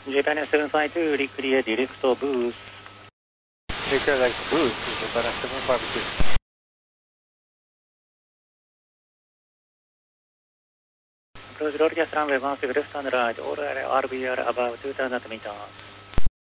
Japan 752, clear direct to booth. Japan booth, Japan 752. Approach Lord Gas runway 16 left and right, all RBR about 2000 meters.